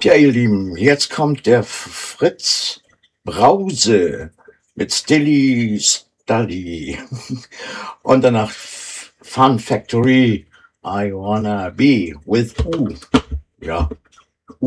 Ja, ihr Lieben, jetzt kommt der Fritz Brause mit Stilly Stully und danach Fun Factory, I wanna be with who. Ja,